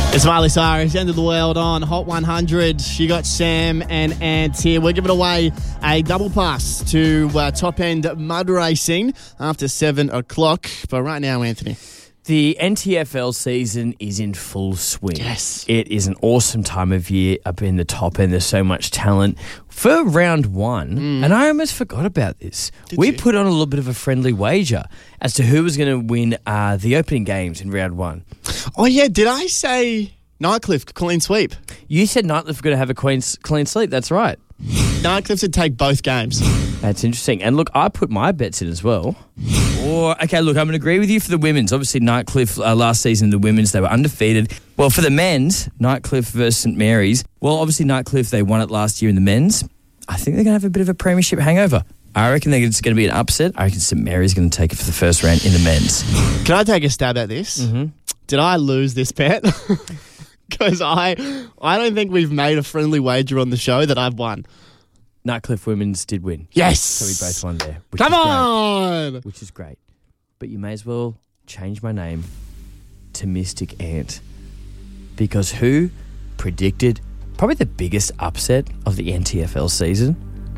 It's Miley Cyrus, End of the World on Hot 100. You got Sam and Ant here. We're giving away a double pass to Top End Mud Racing after 7 o'clock. But right now, Anthony. The NTFL season is in full swing. Yes. It is an awesome time of year up in the top end. There's so much talent. For round one, and I almost forgot about this, we put on a little bit of a friendly wager as to who was going to win the opening games in round one. Oh, yeah. Did I say Nightcliff, clean sweep? You said Nightcliff were going to have a clean sweep. That's right. Nightcliff would take both games. That's interesting. And look, I put my bets in as well. Okay, look, I'm going to agree with you for the women's. Obviously, Nightcliff last season, the women's, they were undefeated. Well, for the men's, Nightcliff versus St Mary's. Well, obviously, Nightcliff, they won it last year in the men's. I think they're going to have a bit of a premiership hangover. I reckon it's going to be an upset. I reckon St Mary's going to take it for the first round in the men's. Can I take a stab at this? Mm-hmm. Did I lose this bet? Because I don't think we've made a friendly wager on the show that I've won. Nightcliff women's did win. Yes. So we both won there. Come on! Which is great. But you may as well change my name to Mystic Ant. Because who predicted probably the biggest upset of the NTFL season?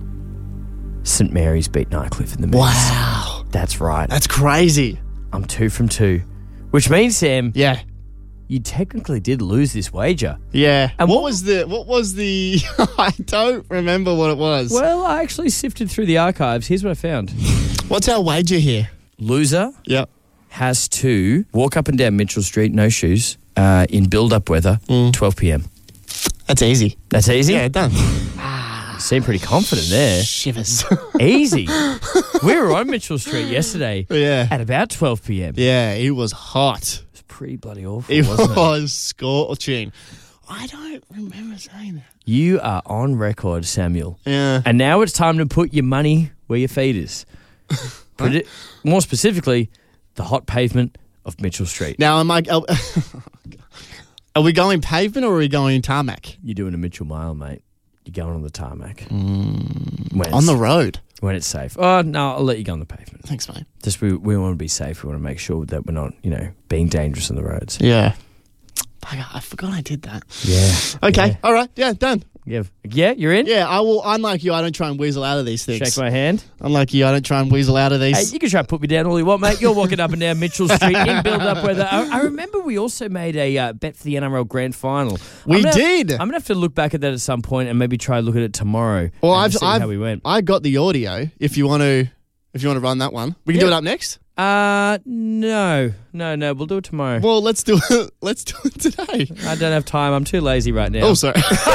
St Mary's beat Nightcliff in the men's. Wow. That's right. That's crazy. I'm 2 from 2. Which means, Sam... Yeah. You technically did lose this wager. Yeah. And what was the I don't remember what it was. Well, I actually sifted through the archives. Here's what I found. What's our wager here? Loser Yep. has to walk up and down Mitchell Street, no shoes, in build-up weather, 12 p.m. That's easy. That's easy? Yeah, done. You seem pretty confident there. Shivers. Easy. We were on Mitchell Street yesterday at about 12 p.m. Yeah, it was hot. Pretty bloody awful, It wasn't it? was scorching. I don't remember saying that. You are on record, Samuel. Yeah. And now it's time to put your money where your feet is. More specifically, the hot pavement of Mitchell Street. Now, are we going pavement or are we going tarmac? You're doing a Mitchell Mile, mate. You're going on the tarmac. On the road. When it's safe. Oh, no, I'll let you go on the pavement. Thanks, mate. Just we want to be safe. We want to make sure that we're not, being dangerous on the roads. Yeah. I forgot I did that. Yeah. Okay. Yeah. All right. Yeah, done. Yeah, you're in? Yeah, I will. Unlike you, I don't try and weasel out of these things. Shake my hand. Unlike you, I don't try and weasel out of these. Hey, you can try and put me down all you want, mate. You're walking up and down Mitchell Street in build-up weather. I remember we also made a bet for the NRL Grand Final. We did. I'm going to have to look back at that at some point and maybe try and look at it tomorrow. Well, I've seen how we went. I got the audio. If you want to run that one, we can do it up next. No. We'll do it tomorrow. Well, let's do it. Let's do it today. I don't have time. I'm too lazy right now. Oh, sorry.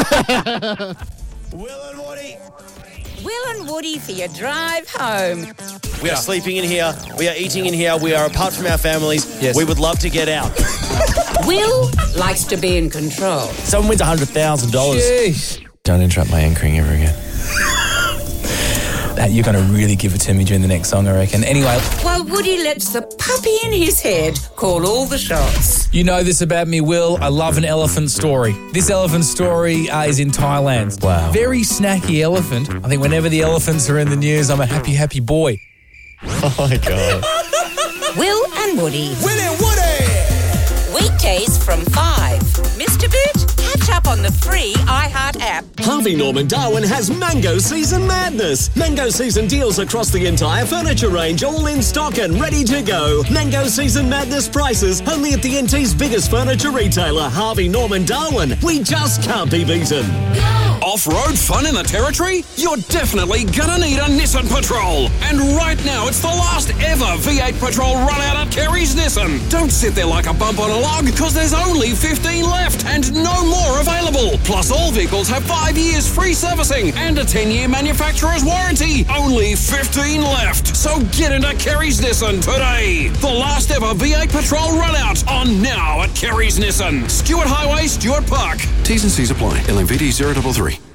Will and Woody. Will and Woody for your drive home. We are sleeping in here. We are eating in here. We are apart from our families. Yes. We would love to get out. Will likes to be in control. Someone wins $100,000. Jeez. Don't interrupt my anchoring ever again. You're going to really give it to me during the next song, I reckon. Anyway. While Woody lets the puppy in his head call all the shots. You know this about me, Will. I love an elephant story. This elephant story is in Thailand. Wow. Very snacky elephant. I think whenever the elephants are in the news, I'm a happy, happy boy. Oh, my God. Will and Woody. Will and Woody. Weekdays from 5. Mr. Boot, catch up on the free iHeart app. Harvey Norman Darwin has Mango Season Madness. Mango Season deals across the entire furniture range, all in stock and ready to go. Mango Season Madness prices only at the NT's biggest furniture retailer, Harvey Norman Darwin. We just can't be beaten. Off-road fun in the Territory? You're definitely gonna need a Nissan Patrol. And right now, it's the last ever V8 Patrol run out at Kerry's Nissan. Don't sit there like a bump on a log, because there's only 15 left and no more available. Plus, all vehicles have 5 years free servicing and a 10-year manufacturer's warranty. Only 15 left. So get into Kerry's Nissan today. The last ever V8 Patrol run out on now at Kerry's Nissan. Stuart Highway, Stuart Park. T's and C's apply. LMVD 033.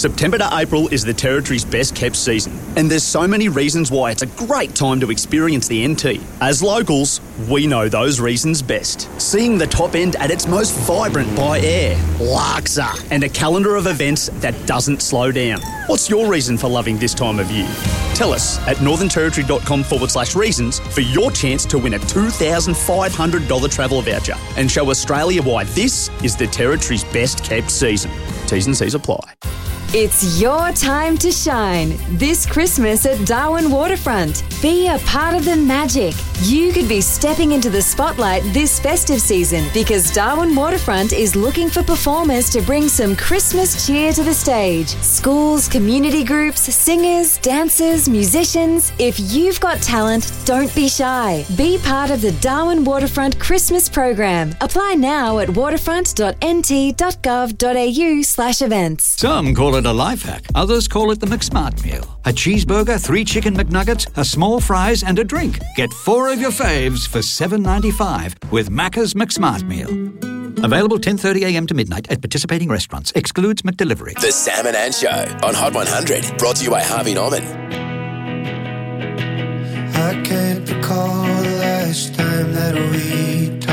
September to April is the Territory's best kept season, and there's so many reasons why it's a great time to experience the NT. As locals, we know those reasons best. Seeing the top end at its most vibrant by air, Larksa, and a calendar of events that doesn't slow down. What's your reason for loving this time of year? Tell us at northernterritory.com/reasons for your chance to win a $2,500 travel voucher and show Australia why this is the Territory's best kept season. T's and C's apply. It's your time to shine this Christmas at Darwin Waterfront. Be a part of the magic. You could be stepping into the spotlight this festive season because Darwin Waterfront is looking for performers to bring some Christmas cheer to the stage. Schools, community groups, singers, dancers, musicians. If you've got talent, don't be shy. Be part of the Darwin Waterfront Christmas program. Apply now at waterfront.nt.gov.au/events. Some call it a life hack. Others call it the McSmart meal. A cheeseburger, 3 chicken McNuggets, a small fries and a drink. Get 4 of your faves for $7.95 with Macca's McSmart meal. Available 10:30am to midnight at participating restaurants. Excludes McDelivery. The Sam and Ann Show on Hot 100. Brought to you by Harvey Norman. I can't recall the last time that we